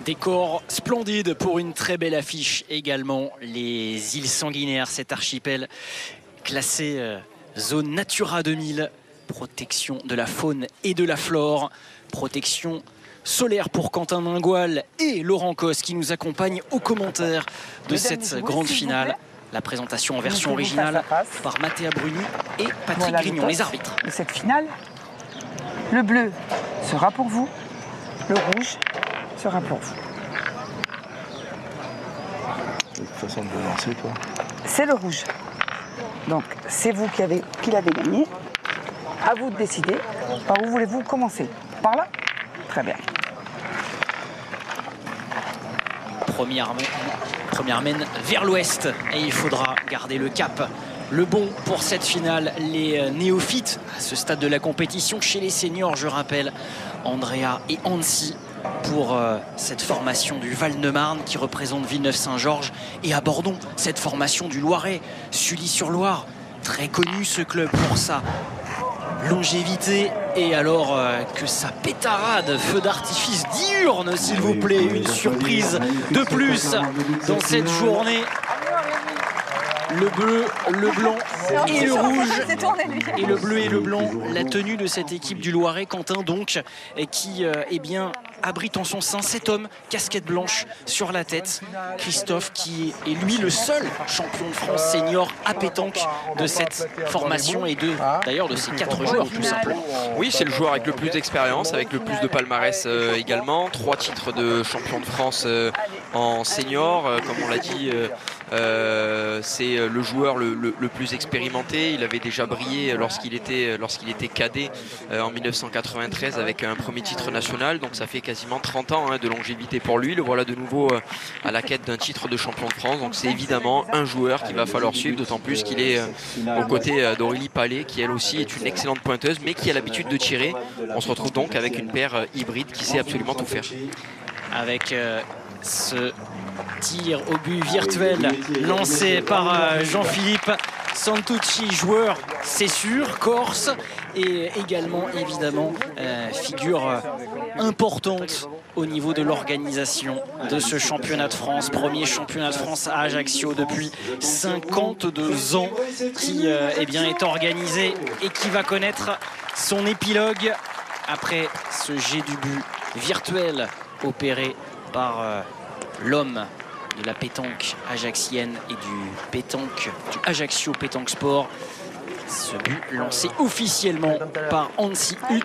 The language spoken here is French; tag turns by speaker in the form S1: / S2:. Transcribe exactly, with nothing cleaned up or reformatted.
S1: Décor splendide pour une très belle affiche également. Les îles Sanguinaires, cet archipel classé euh, zone Natura deux mille. Protection de la faune et de la flore. Protection solaire pour Quentin Mingoal et Laurent Cos qui nous accompagnent aux commentaires de cette grande finale. La présentation en version originale par Mathéa Bruni et Patrick voilà, Grignon, les arbitres.
S2: De cette finale, le bleu sera pour vous, le rouge sera pour vous.
S3: De toute façon de lancer, toi.
S2: C'est le rouge. Donc, c'est vous qui, avez, qui l'avez gagné. À vous de décider. Par où voulez-vous commencer? Par là? Très bien.
S1: Première, première mène vers l'ouest et il faudra garder le cap. Le bon pour cette finale, les néophytes à ce stade de la compétition chez les seniors, je rappelle, Andrea et Hansi pour euh, cette formation du Val-de-Marne qui représente Villeneuve-Saint-Georges, et à Bordon, cette formation du Loiret, Sully-sur-Loire, très connu ce club pour sa longévité et alors euh, que sa pétarade, feu d'artifice diurne s'il vous plaît, une surprise de plus dans cette journée. Le bleu, le blanc et le rouge. Et le bleu et le blanc, la tenue de cette équipe du Loiret, Quentin donc, qui euh, eh bien, abrite en son sein cet homme, casquette blanche sur la tête. Christophe qui est lui le seul champion de France senior à pétanque de cette formation et de d'ailleurs de ces quatre joueurs tout simplement.
S4: Oui, c'est le joueur avec le plus d'expérience, avec le plus de palmarès euh, également. Trois titres de champion de France euh, en senior, euh, comme on l'a dit. Euh, Euh, c'est le joueur le, le, le plus expérimenté. Il avait déjà brillé lorsqu'il était, lorsqu'il était cadet euh, en mille neuf cent quatre-vingt-treize avec un premier titre national, donc ça fait quasiment trente ans hein, de longévité pour lui. Le voilà de nouveau euh, à la quête d'un titre de champion de France, donc c'est évidemment un joueur qu'il va falloir suivre, d'autant plus qu'il est euh, aux côtés euh, d'Aurélie Palais qui elle aussi est une excellente pointeuse mais qui a l'habitude de tirer. On se retrouve donc avec une paire euh, hybride qui sait absolument tout faire.
S1: Avec euh, ce tir au but virtuel lancé par Jean-Philippe Santucci, joueur c'est sûr, corse, et également évidemment euh, figure importante au niveau de l'organisation de ce championnat de France, premier championnat de France à Ajaccio depuis cinquante-deux ans, qui euh, eh bien, est organisé et qui va connaître son épilogue après ce jet du but virtuel opéré par euh, l'homme de la pétanque ajaxienne et du pétanque du Ajaccio Pétanque Sport. Ce but lancé officiellement par Hansi Huth.